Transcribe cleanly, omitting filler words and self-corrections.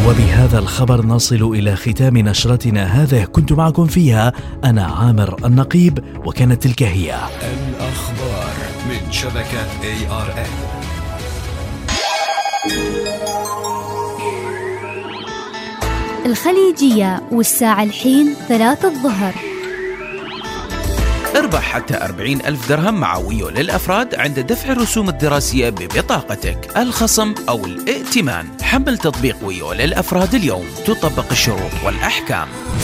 وبهذا الخبر نصل إلى ختام نشرتنا هذه. كنت معكم فيها أنا عامر النقيب، وكانت تلك هي الأخبار من شبكة ARN. الخليجية والساعة الحين 3 الظهر. اربح حتى 40,000 درهم مع ويو للأفراد عند دفع الرسوم الدراسية ببطاقتك، الخصم أو الائتمان. حمل تطبيق ويو للأفراد اليوم، تطبق الشروط والأحكام.